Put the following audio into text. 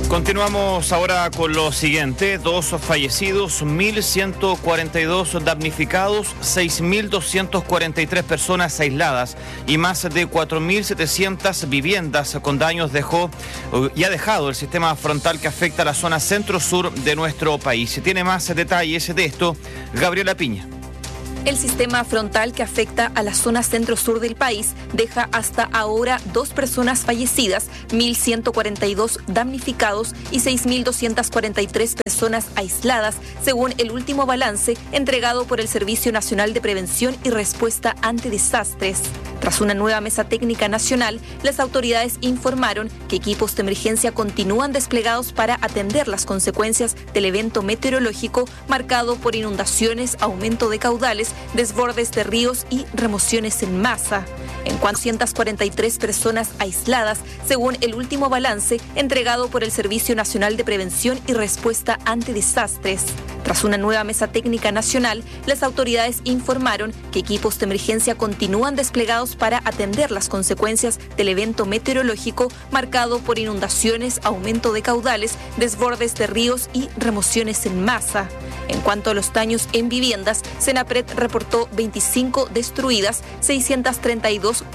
Continuamos ahora con lo siguiente: 2 fallecidos, 1.142 damnificados, 6.243 personas aisladas y más de 4.700 viviendas con daños ha dejado el sistema frontal que afecta a la zona centro-sur de nuestro país. Tiene más detalles de esto Gabriela Piña. El sistema frontal que afecta a la zona centro-sur del país deja hasta ahora 2 personas fallecidas, 1.142 damnificados y 6.243 personas aisladas, según el último balance entregado por el Servicio Nacional de Prevención y Respuesta ante Desastres. Tras una nueva mesa técnica nacional, las autoridades informaron que equipos de emergencia continúan desplegados para atender las consecuencias del evento meteorológico marcado por inundaciones, aumento de caudales, desbordes de ríos y remociones en masa. En cuanto a 243 personas aisladas, según el último balance entregado por el Servicio Nacional de Prevención y Respuesta ante Desastres. Tras una nueva mesa técnica nacional, las autoridades informaron que equipos de emergencia continúan desplegados para atender las consecuencias del evento meteorológico marcado por inundaciones, aumento de caudales, desbordes de ríos y remociones en masa. En cuanto a los daños en viviendas, Senapred reportó 25 destruidas, 632